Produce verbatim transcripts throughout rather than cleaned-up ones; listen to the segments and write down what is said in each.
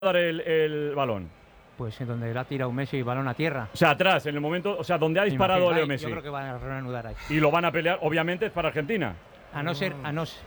dar el, el balón? Pues en donde le ha tirado Messi y balón a tierra. O sea, atrás, en el momento, o sea, donde ha disparado Imagino, Leo ahí, Messi. Yo creo que van a reanudar ahí. Y lo van a pelear, obviamente, es para Argentina. A no ser, a no ser.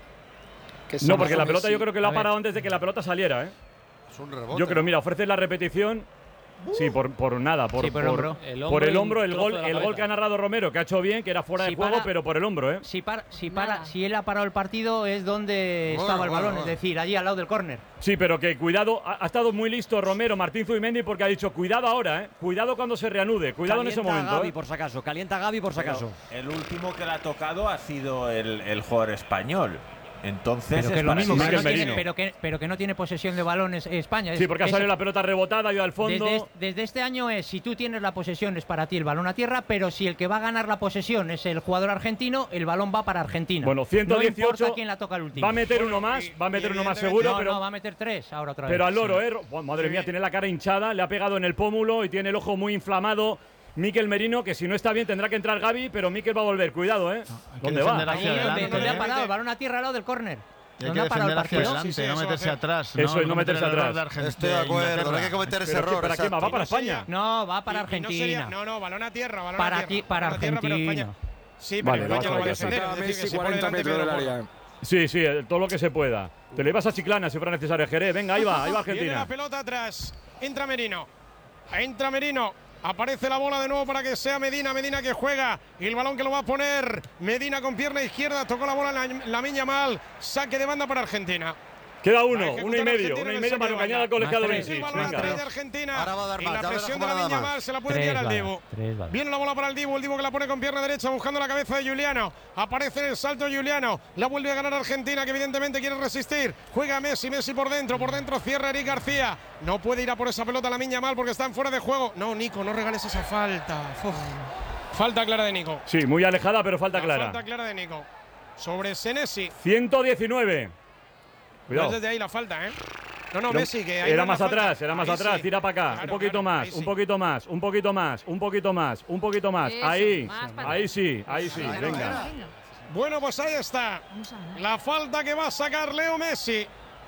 No, porque la pelota Messi. yo creo que la A ha ver. parado antes de que la pelota saliera, ¿eh? Es un rebote. Yo creo, mira, ofrece la repetición. Sí, por, por nada, por, Sí, por el hombro. El por el y hombro, un el trozo gol, de la el gol cabeza. que ha narrado Romero, que ha hecho bien, que era fuera Si de juego, para- pero por el hombro, ¿eh? Si, para, si, para, Nada. si él ha parado el partido es donde Bueno, estaba el bueno, balón, bueno. es decir, allí al lado del córner. Sí, pero que cuidado, ha, ha estado muy listo Romero, Martín Zubimendi, porque ha dicho cuidado ahora, ¿eh? Cuidado cuando se reanude, cuidado en ese Calienta a momento. Gavi, ¿eh? por si acaso. Calienta a Gavi por si acaso. El último que le ha tocado ha sido el, el jugador español. Entonces, Pero que es es lo para mismo, que- Mikel pero, no tiene, Merino. pero, que, pero que no tiene posesión de balones España. Es- Sí, porque ha es- salido la pelota rebotada, ha ido al fondo. Desde, desde este año es, si tú tienes la posesión es para ti el balón a tierra, pero si el que va a ganar la posesión es el jugador argentino, el balón va para Argentina. Bueno, ciento dieciocho. No importa quién la toca el último. Va a meter uno más, va a meter uno más seguro, no, pero, no, va a meter tres ahora otra vez. pero al loro, Sí. ¿eh? Buah, madre mía, tiene la cara hinchada, le ha pegado en el pómulo y tiene el ojo muy inflamado. Mikel Merino, que si no está bien tendrá que entrar Gavi, pero Mikel va a volver, cuidado, ¿eh? ¿Dónde va? defender Ahí hacia donde, adelante, donde ¿eh? ha parado el balón a tierra al lado del córner. Y hay ¿Dónde que ha parado el defender hacia partido? adelante, Sí, sí, no eso meterse hace. atrás. Eso es, no cometer meterse el error atrás. de Argen- Estoy de acuerdo, Inglaterra. no hay que cometer ese Pero, error. ¿para quién va? ¿Va exacto. para Y no sería- España? No, va para Y- y no Argentina. sería- No, no, balón a tierra, balón Para a aquí- tierra. para balón a tierra, pero Argentina. España- Sí, pero Vale, España vamos a no va a ver, ya defender. Saca es a decir, Messi que se pone cuarenta delante, metros pero del no área. Sí, sí, eh, todo lo que se pueda. Te le vas a Chiclana si fuera necesario, Jerez. Venga, ahí va, ahí va Viene Argentina. la pelota atrás. Entra Merino. Entra Merino. Aparece la bola de nuevo para que sea Medina. Medina que juega. Y el balón que lo va a poner. Medina con pierna izquierda. Tocó la bola la, la miña mal. Saque de banda para Argentina. Queda Va a uno, ejecutar uno y medio, Argentina uno en y el medio para saque de acompañar al banda. colegiado Más El tres. Benítez. balón a tres de Venga. Argentina. Ahora va a dar y más, la ya verás presión cómo de la va a dar miña más. mal se la puede Tres enviar al balas, Dibu. tres balas. Viene la bola para el Dibu. El Dibu que la pone con pierna derecha buscando la cabeza de Juliano. Aparece en el salto Juliano. La vuelve a ganar Argentina que evidentemente quiere resistir. Juega Messi, Messi por dentro. Por dentro cierra Eric García. No puede ir a por esa pelota la miña mal porque están fuera de juego. No, Nico, no regales esa falta. Uf. Falta clara de Nico. Sí, muy alejada, pero falta La clara. Falta clara de Nico. Sobre Senesi. ciento diecinueve. No Cuidado. es desde ahí la falta, ¿eh? No, no, Era- Messi, que ahí era no más es la falta. atrás, era más Ahí atrás, sí. tira para acá, Claro, un poquito claro, más, ahí sí. un poquito más, un poquito más, un poquito más, un poquito más. Eso, Ahí, más para ahí atrás. sí, ahí sí, Venga, venga. Bueno, pues ahí está. Vamos a ganar. La falta que va a sacar Leo Messi.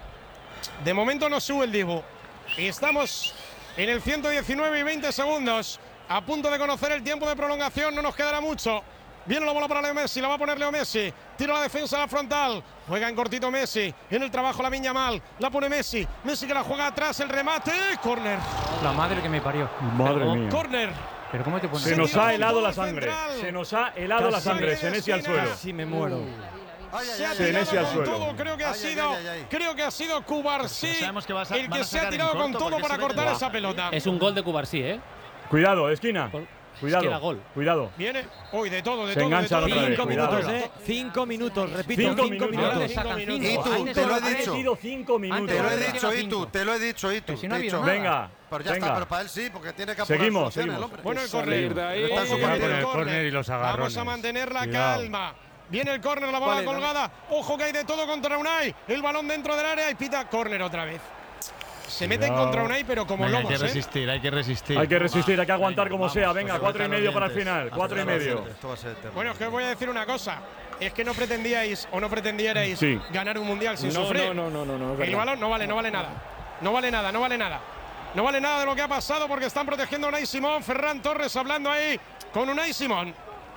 De momento no sube el Dibu. Y estamos en el ciento diecinueve y veinte segundos. A punto de conocer el tiempo de prolongación. No nos quedará mucho. Viene la bola para Leo Messi. La va a poner Leo Messi. Tira la defensa a la frontal. Juega en cortito Messi. En el trabajo la miña mal. La pone Messi. Messi que la juega atrás. El remate. Córner. La madre que me parió. Madre mía. Córner. Pero ¿cómo te pones? Se nos tira ha el helado la fútbol sangre. central. Se nos ha helado la Casi sangre. de Senesi al esquina. suelo. Casi me muero. Ay, Se ha ay, Sí, ay, en tirado ese al con suelo. todo, creo que ha Ay, ay, sido, ay, ay. creo que ha sido Cubarsí Ya sabemos que vas a- el van que a se ha sacar en tirado con corto todo porque para se ve cortar que- esa pelota. Es un gol de Cubarsí, ¿eh? Cuidado, esquina. Por- Cuidado. es que era gol. Cuidado. Viene, hoy de todo, de Se todo, de enganchan todo. otra vez, Cinco cuidado. minutos, ¿eh? Cinco minutos, repito. Cinco Cinco, minutos. minutos. Ahora le sacan Cinco cinco. minutos. Y tú, Antes te lo he solo dicho. tres. Ha sido cinco minutos. Te lo he Antes dicho, era y tú, cinco. te lo he dicho, y tú. Pero si no ha Te he habido dicho. nada. Venga. Pero ya está, venga. pero para él sí, porque tiene que apurar Seguimos, soluciones, seguimos. el hombre. Bueno, el Salir córner. de ahí. Ojo Está con sufriendo. el el córner. córner y los Vamos agarrones. a mantener la Cuidado. calma. Viene el córner, la bola Vale, colgada. Ojo que hay de todo contra Unai. El balón dentro del área y pita córner otra vez. Se meten Cuidado. contra Unai, pero como Venga, hay lobos, que ¿eh? resistir, hay que resistir. Hay que resistir, hay que aguantar Venga, como vamos, sea. Venga, pues cuatro y apretar medio los para el dientes. final. Cuatro y medio. Esto va a ser eterno. Bueno, es que os voy a decir una cosa. Es que no pretendíais o no pretendierais Sí. ganar un mundial sin No, sufrir. no, no, no, no, es El verdad. balón no vale, no vale nada. No vale nada, no vale nada. No vale nada de lo que ha pasado porque están protegiendo a Unai Simón. Ferran Torres hablando ahí con Unai Simón.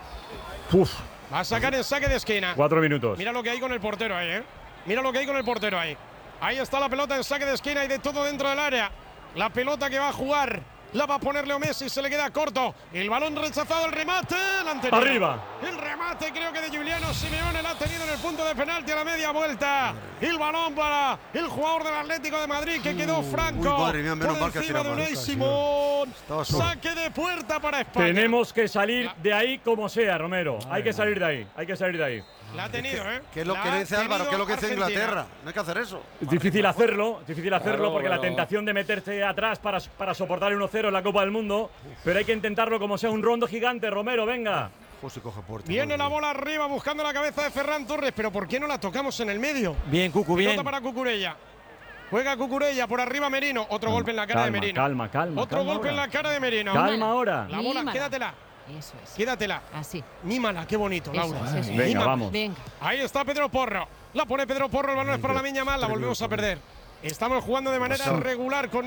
Uf, Va a sacar en saque de esquina. cuatro minutos. Mira lo que hay con el portero ahí, ¿eh? Mira lo que hay con el portero ahí. Ahí está la pelota en saque de esquina y de todo dentro del área. La pelota que va a jugar la va a poner Leo Messi, se le queda corto. El balón rechazado, el remate, la anterior. Arriba. El remate creo que de Juliano Simeone la ha tenido en el punto de penalti a la media vuelta. El balón para el jugador del Atlético de Madrid que quedó franco. Uy, madre mía, menos por mal que ha encima de tirado mal. Unai Simón. Estaba solo. Saque de puerta para España. Tenemos que salir de ahí como sea, Romero. Hay que salir de ahí, hay que salir de ahí. La ha tenido, ¿eh? ¿Qué es lo La que ha dice Álvaro? tenido ¿Qué es lo que dice Argentina. Inglaterra? No hay que hacer eso. Es difícil hacerlo, es difícil hacerlo Claro, porque la pero- tentación de meterse atrás para, para soportar el uno cero en la Copa del Mundo, pero hay que intentarlo como sea un rondo gigante, Romero, venga. José coge puerta. Viene la bola arriba buscando la cabeza de Ferran Torres, pero ¿por qué no la tocamos en el medio? Bien, Cucu, bien. Pelota para Cucurella. Juega Cucurella por arriba Merino. Otro golpe en la cara calma, de Merino. calma, calma, Otro calma golpe ahora. en la cara de Merino. Calma ahora. La bola, Mímala. quédatela. Eso es. Quédatela. Así. Mímala, qué bonito, Eso Laura. es, eso es. Venga, Mímala. vamos. Venga. Ahí está Pedro Porro. La pone Pedro Porro, el balón es para la Miña Mal, la volvemos a perder. Estamos jugando de manera pasó? regular con